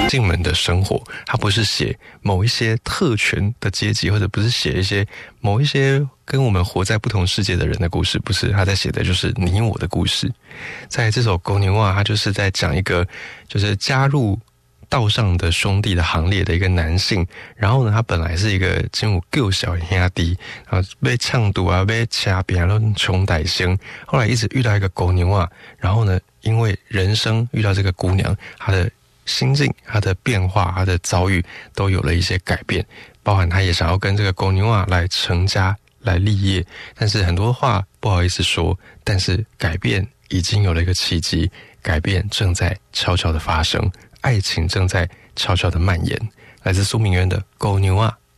进门的生活，他不是写某一些特权的阶级，或者不是写某一些跟我们活在不同世界的人的故事，不是，他在写的就是你我的故事。在这首《公牛啊》，他就是在讲一个就是加入道上的兄弟的行列的一个男性，然后呢，他本来是一个真有够小兄弟，然后被呛赌啊，被掐扁了，穷歹星，后来一直遇到一个公牛啊，然后呢，因为人生遇到这个姑娘，他的心境、他的变化、他的遭遇都有了一些改变，包含他也想要跟这个公牛啊来成家、来立业，但是很多话不好意思说，但是改变已经有了一个契机，改变正在悄悄的发生，爱情正在悄悄的蔓延。来自苏明渊的《狗牛啊》，